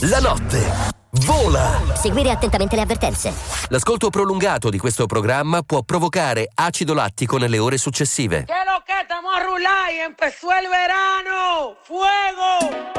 La notte vola. Seguire attentamente le avvertenze. L'ascolto prolungato di questo programma può provocare acido lattico nelle ore successive. ¿Qué lo que estamos a rular y empezó el verano? ¡Fuego!